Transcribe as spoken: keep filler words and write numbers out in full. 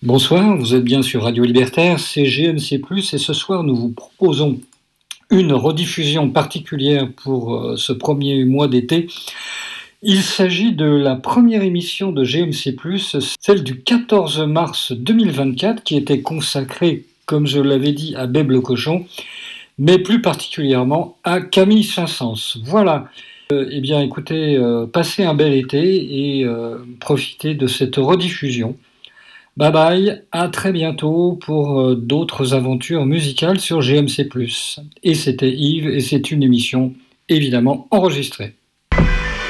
Bonsoir, vous êtes bien sur Radio Libertaire, c'est G M C plus, et ce soir nous vous proposons une rediffusion particulière pour euh, ce premier mois d'été. Il s'agit de la première émission de G M C plus, celle du quatorze mars deux mille vingt-quatre, qui était consacrée, comme je l'avais dit, à Beb le cochon, mais plus particulièrement à Camille Saint-Saëns. Voilà. Euh, eh bien, écoutez, euh, passez un bel été et euh, profitez de cette rediffusion. Bye bye, à très bientôt pour euh, d'autres aventures musicales sur G M C plus. Et c'était Yves, et c'est une émission évidemment enregistrée.